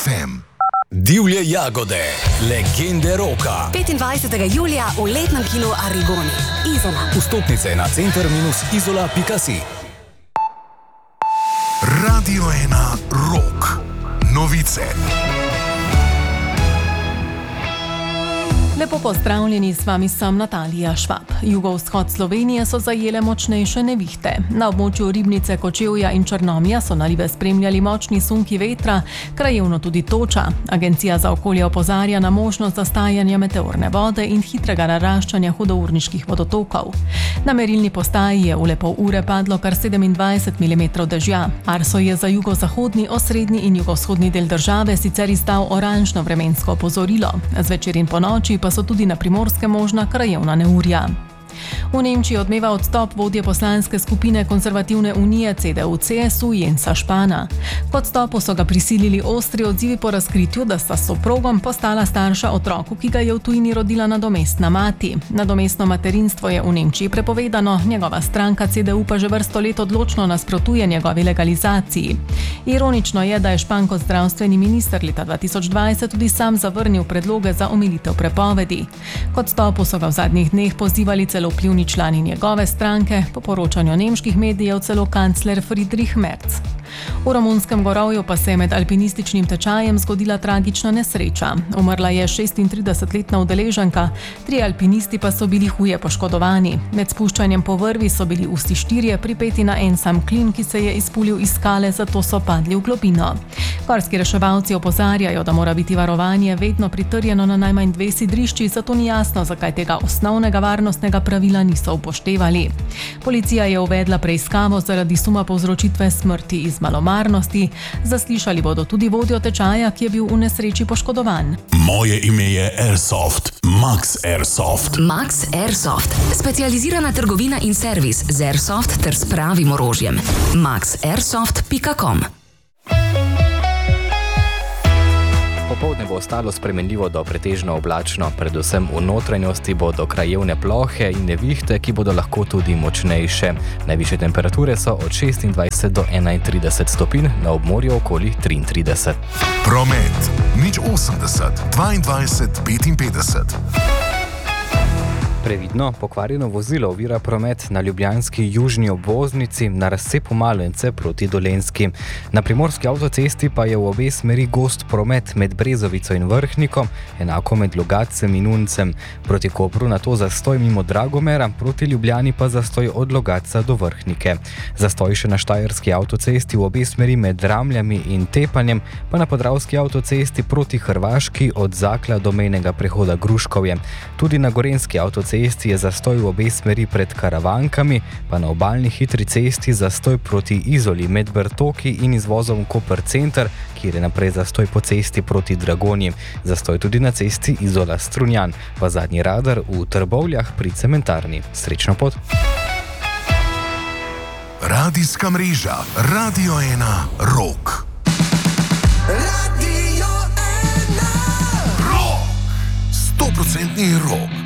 FM. Divje jagode, legende roka. 25. julija v letnem kinu Arigoni. Izola. Vstopnice na center-izola.si. Radio 1 Rock. Novice. Lepo pozdravljeni, s vami sem Natalija Švab. Jugovzhod Slovenije so zajele močnejše nevihte. Na območju Ribnice, Kočevja in Črnomlja so nalive spremljali močni sunki vetra, krajevno tudi toča. Agencija za okolje opozarja na možnost zastajanja meteorne vode in hitrega naraščanja hudourniških vodotokov. Na merilni postaji je v le pol ure padlo kar 27 mm dežja. Arso je za jugozahodni, osrednji in jugovzhodni del države sicer izdal oranžno vremensko opozorilo. Zvečer in ponoči pa so tudi na Primorskem možna krajevna neurja. V Nemčiji odmeva odstop vodje poslanske skupine Konzervativne unije CDU-CSU Jensa Spahna. K odstopu so ga prisilili ostri odzivi po razkritju, da sta s soprogom postala starša otroku, ki ga je v tujini rodila nadomestna mati. Nadomestno materinstvo je v Nemčiji prepovedano, njegova stranka CDU pa že vrsto let odločno nasprotuje njegovi legalizaciji. Ironično je, da je Spahn kot zdravstveni minister leta 2020 tudi sam zavrnil predloge za omilitev prepovedi. K odstopu so ga v zadnjih dneh pozivali celo vplivni člani njegove stranke, po poročanju nemških medijev celo kancler Friedrich Merz. V Romunskem gorovju pa se je med alpinističnim tečajem zgodila tragična nesreča. Umrla je 36-letna udeleženka, 3 alpinisti pa so bili huje poškodovani. Med spuščanjem po vrvi so bili vsi 4 pripeti na en sam klin, ki se je izpulil iz skale, zato so padli v globino. Gorski reševalci opozarjajo, da mora biti varovanje vedno pritrjeno na najmanj 2 sidrišči, zato ni jasno, zakaj tega osnovnega varnostnega pravila niso upoštevali. Policija je uvedla preiskavo zaradi suma povzročitve smrti iz malomarnosti. Zaslišali bodo tudi vodjo tečaja, ki je bil v nesreči poškodovan. Moje ime je Airsoft, Max Airsoft. Max Airsoft. Specializirana trgovina in servis z Airsoft ter s pravim orožjem. maxairsoft.com. Popoldne bo ostalo spremenljivo do pretežno oblačno, predvsem v notranjosti bodo krajevne plohe in nevihte, ki bodo lahko tudi močnejše. Najvišje temperature so od 26 do 31 stopinj, na obmorju okoli 33. Promet. 080 22 55. Previdno, pokvarjeno vozilo ovira promet na ljubljanski južni obvoznici na razcepu Malence proti Dolenjski. Na primorski avtocesti pa je v obe smeri gost promet med Brezovico in Vrhnikom, enako med Logatcem in Uncem. Proti Kopru nato zastoj mimo Dragomera, proti Ljubljani pa zastoj od Logatca do Vrhnike. Zastoj še na štajerski avtocesti v obe smeri med Ramljami in Tepanjem, pa na podravski avtocesti proti Hrvaški od Zakla do mejnega prehoda Gruškovje. Tudi na gorenjski avtocesti je zastoj v obe smeri pred Karavankami, pa na obalni hitri cesti zastoj proti Izoli med Bertoki in izvozom Koper Center, kjer je naprej zastoj po cesti proti Dragonji. Zastoj tudi na cesti Izola Strunjan, pa zadnji radar v Trbovljah pri cementarni. Srečno pot! Radijska mreža Radio 1 Rock. Radio 1 Rock. 100% rock.